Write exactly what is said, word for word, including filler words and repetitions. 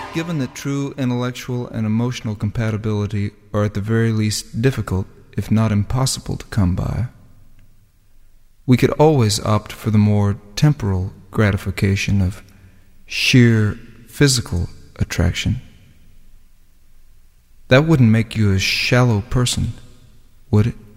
Given that true intellectual and emotional compatibility are at the very least difficult, if not impossible, to come by, we could always opt for the more temporal gratification of sheer physical attraction. That wouldn't make you a shallow person, would it?